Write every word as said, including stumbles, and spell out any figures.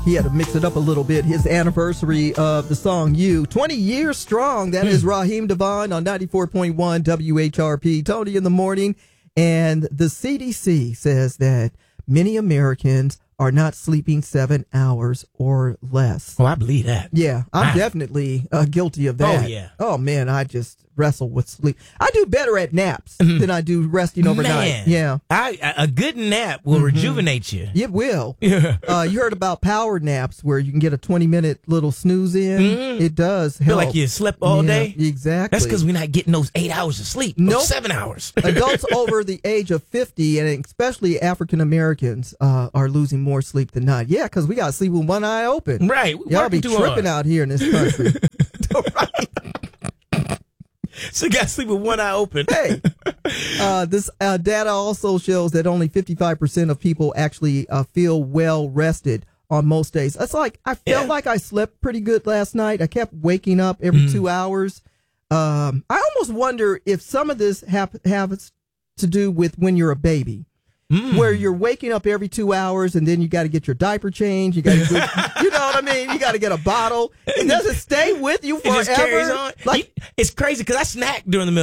he had to mix it up a little bit. His anniversary of the song You, twenty years strong. That is Raheem DeVaughn on ninety-four point one W H R P. Tony in the morning. And the C D C says that many Americans are not sleeping seven hours or less. Oh, I believe that. Yeah, I'm I, definitely uh, guilty of that. Oh, yeah. Oh, man, I just wrestle with sleep. I do better at naps mm-hmm. than I do resting overnight. Man, yeah. I, a good nap will mm-hmm. rejuvenate you. It will. Yeah. Uh, you heard about power naps where you can get a twenty-minute little snooze in? Mm-hmm. It does help. Feel like you slept all yeah, day? Exactly. That's because we're not getting those eight hours of sleep. No, nope. seven hours. Adults over the age of fifty, and especially African Americans, uh, are losing more sleep than not. Yeah, because we got to sleep with one eye open. Right. Y'all be tripping hard. out here in this country. Right. So you got to sleep with one eye open. Hey, uh, this uh, data also shows that only fifty-five percent of people actually uh, feel well rested on most days. It's like I felt yeah. like I slept pretty good last night. I kept waking up every mm. two hours. Um, I almost wonder if some of this have, has to do with when you're a baby. Mm. Where you're waking up every two hours and then you got to get your diaper changed. You got to, you know what I mean? You got to get a bottle. It doesn't stay with you forever. It just carries on. Like, it's crazy because I snack during the middle.